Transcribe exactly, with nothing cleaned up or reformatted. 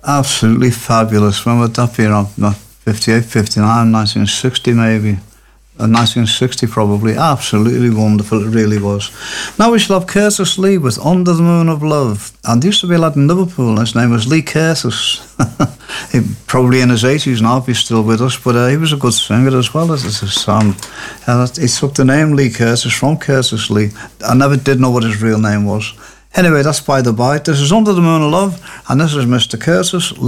Absolutely fabulous. When would that be? Around fifty-eight, fifty-nine, nineteen sixty maybe. Uh, nineteen sixty probably. Absolutely wonderful, it really was. Now we shall have Curtis Lee with Under the Moon of Love. And there used to be a lad in Liverpool, his name was Lee Curtis. He probably in his eighties now, if he's still with us, but uh, he was a good singer as well as a sound. Uh, he took the name Lee Curtis from Curtis Lee. I never did know what his real name was. Anyway, that's by the by. This is Under the Moon of Love, and this is Mister Curtis